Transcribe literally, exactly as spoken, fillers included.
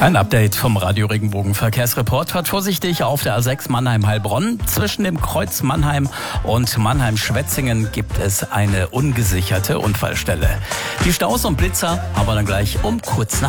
Ein Update vom Radio Regenbogen Verkehrsreport. Fahrt vorsichtig auf der A sechs Mannheim-Heilbronn. Zwischen dem Kreuz Mannheim und Mannheim-Schwetzingen gibt es eine ungesicherte Unfallstelle. Die Staus und Blitzer haben wir dann gleich um kurz nach